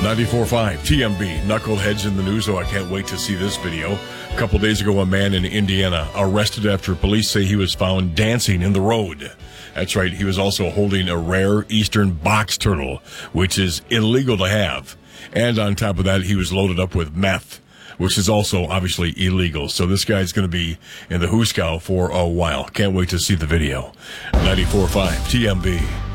94.5 TMB. Knuckleheads in the news. Oh, I can't wait to see this video. A couple days ago, a man in Indiana arrested after police say he was found dancing in the road. That's right. He was also holding a rare eastern box turtle, which is illegal to have. And on top of that, he was loaded up with meth, which is also obviously illegal. So this guy's going to be in the Hooskow for a while. Can't wait to see the video. 94.5 TMB.